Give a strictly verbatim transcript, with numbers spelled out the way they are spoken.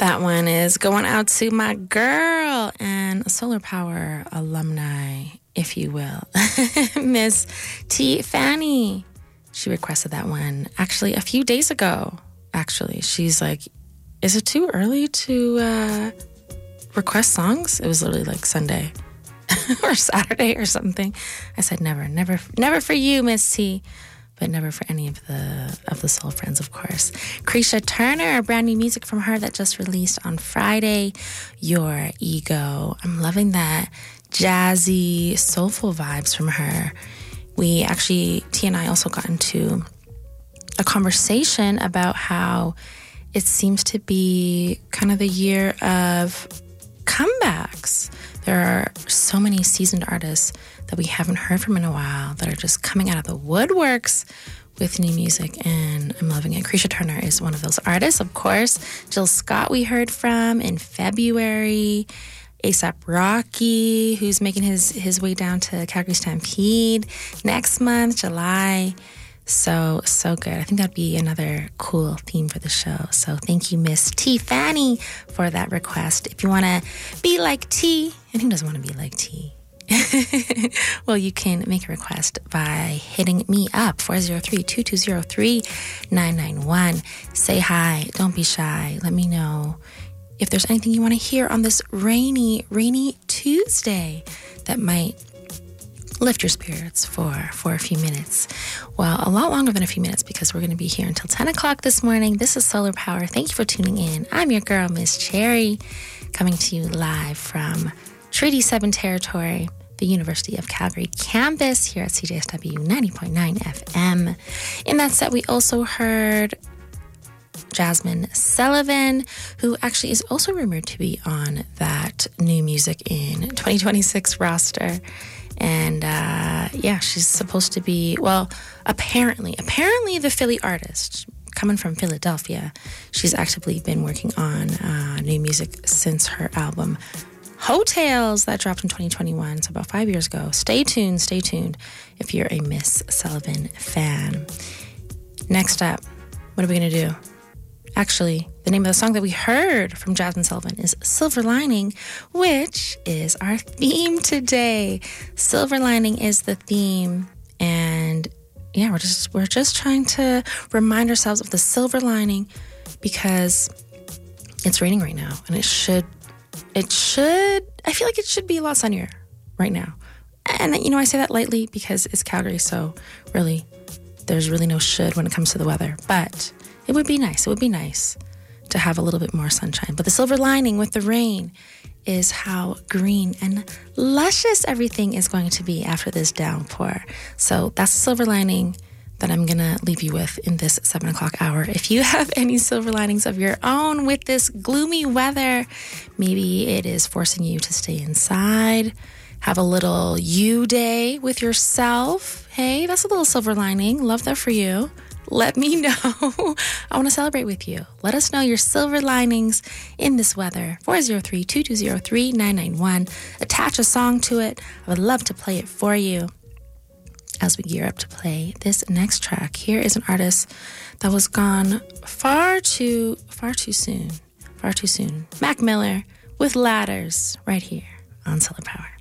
That one is going out to my girl and Solar Power alumni, if you will, Miss T. Fanny. She requested that one actually a few days ago. Actually, she's like, is it too early to uh, request songs? It was literally like Sunday or Saturday or something. I said, never, never, never for you, Miss T. But never for any of the of the soul friends, of course. Krisha Turner, brand new music from her that just released on Friday, Your Ego. I'm loving that jazzy, soulful vibes from her. We actually, T and I also got into a conversation about how it seems to be kind of the year of comebacks. There are so many seasoned artists that we haven't heard from in a while that are just coming out of the woodworks with new music, and I'm loving it. Krisha Turner is one of those artists, of course. Jill Scott we heard from in February. A$AP Rocky, who's making his, his way down to Calgary Stampede next month, July. So, so good. I think that'd be another cool theme for the show. So thank you, Miss T. Fanny, for that request. If you want to be like T, and who doesn't want to be like T? Well, you can make a request by hitting me up, four oh three, two two zero three, nine nine one. Say hi. Don't be shy. Let me know if there's anything you want to hear on this rainy, rainy Tuesday that might lift your spirits for, for a few minutes. Well, a lot longer than a few minutes because we're going to be here until ten o'clock this morning. This is Solar Power. Thank you for tuning in. I'm your girl, Miss Cherry, coming to you live from Treaty seven territory, the University of Calgary campus here at C J S W ninety point nine F M. In that set, we also heard Jasmine Sullivan, who actually is also rumored to be on that new music in twenty twenty-six roster. And uh, yeah, she's supposed to be, well, apparently, apparently the Philly artist, coming from Philadelphia, she's actively been working on uh, new music since her album Hotels that dropped in twenty twenty-one, so about five years ago. Stay tuned, stay tuned if you're a Miss Sullivan fan. Next up, what are we going to do? Actually, the name of the song that we heard from Jasmine Sullivan is Silver Lining, which is our theme today. Silver Lining is the theme, and yeah, we're just we're just trying to remind ourselves of the silver lining because it's raining right now, and it should it should I feel like it should be a lot sunnier right now. And you know, I say that lightly because it's Calgary, so really there's really no should when it comes to the weather, but it would be nice. It would be nice to have a little bit more sunshine. But the silver lining with the rain is how green and luscious everything is going to be after this downpour. So that's the silver lining that I'm going to leave you with in this seven o'clock hour. If you have any silver linings of your own with this gloomy weather, maybe it is forcing you to stay inside, have a little you day with yourself. Hey, that's a little silver lining. Love that for you. Let me know. I want to celebrate with you. Let us know your silver linings in this weather. four oh three, two two zero three, nine nine one. Attach a song to it. I would love to play it for you as we gear up to play this next track. Here is an artist that was gone far too, far too soon. Far too soon. Mac Miller with Ladders right here on Solar Power.